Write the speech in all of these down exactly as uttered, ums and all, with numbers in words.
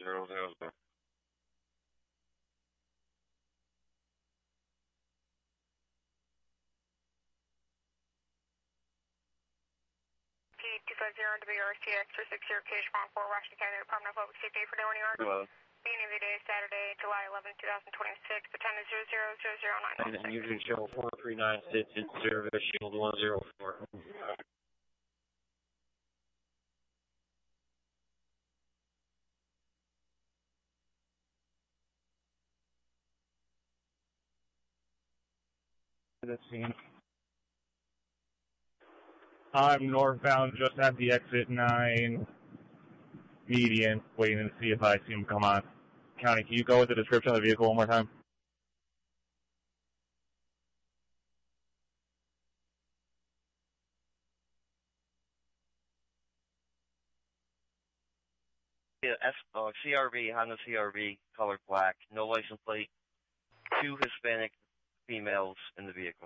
zero zero zero. P two five zero W R C X three six zero K Spawn four, Washington County Department of Public Safety for New York. Hello. Beginning of the day, Saturday, July eleventh, two thousand twenty-six. The time is zero zero zero zero nine one six. And Union Shell four three nine sits in service, Shield one zero four. The scene. I'm northbound, just at the exit nine median, waiting to see if I see him come on. County, can you go with the description of the vehicle one more time? Yeah, S, uh, C R V, Honda C R V, color black, no license plate, two Hispanic females in the vehicle.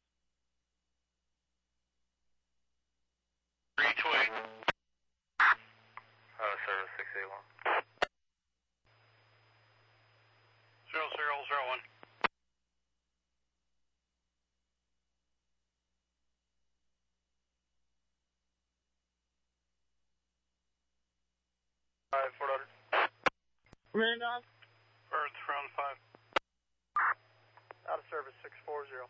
three two eight. Uh, service six eight one. zero zero zero one. Five, four hundred. Randolph? Earth, round five. Out of service, six four zero.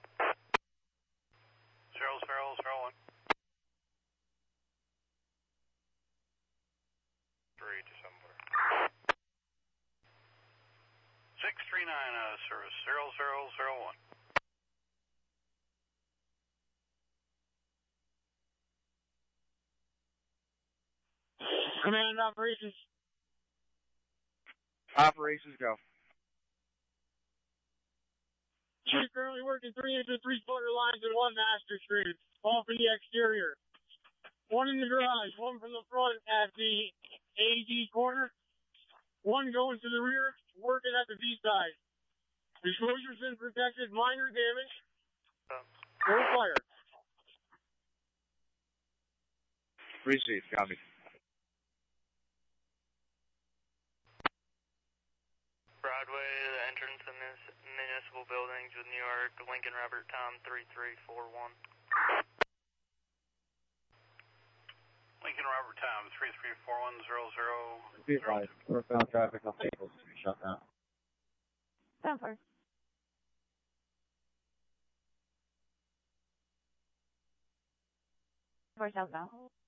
Zero zero zero one. Three December. Six three nine out of service, zero zero zero one. Command operations. Operations go. She's currently working three inch and three quarter lines in one master stream, all from the exterior. One in the garage, one from the front at the A G corner, one going to the rear, working at the B side. Disclosure's been protected, minor damage, no fire. Received, copy. Broadway, the entrance to municipal buildings with New York, Lincoln Robert Tom three three four one. Lincoln Robert Tom three three four one zero zero. Be advised, northbound traffic on vehicles to be shut down. Sound fire. Four southbound.